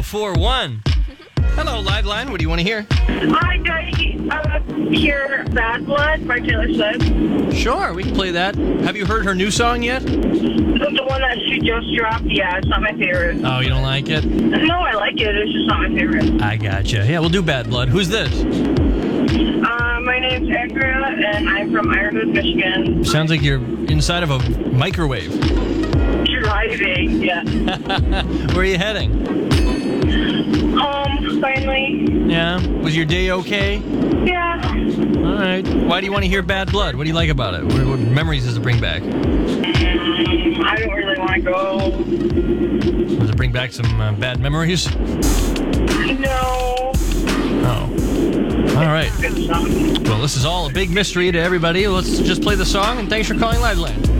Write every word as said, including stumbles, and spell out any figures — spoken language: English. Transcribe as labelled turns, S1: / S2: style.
S1: four one. Hello, Liveline. What do you want to hear?
S2: Hi, guys. I want to hear Bad Blood by Taylor Swift.
S1: Sure, we can play that. Have you heard her new song yet?
S2: The one that she just dropped, yeah, it's not my favorite.
S1: Oh, you don't like it?
S2: No, I like it. It's just not my favorite.
S1: I gotcha. Yeah, we'll do Bad Blood. Who's this?
S2: Uh, my name's Andrea, and I'm from Ironwood, Michigan.
S1: Sounds like you're inside of a microwave.
S2: Driving, yeah.
S1: Where are you heading?
S2: Home, finally.
S1: Yeah? Was your day okay?
S2: Yeah.
S1: All right. Why do you want to hear Bad Blood? What do you like about it? What, what memories does it bring back?
S2: Mm, I don't really want to go.
S1: Does it bring back some uh, bad memories?
S2: No.
S1: Oh. All right.
S2: Good song.
S1: Well, this is all a big mystery to everybody. Let's just play the song, and thanks for calling Liveline.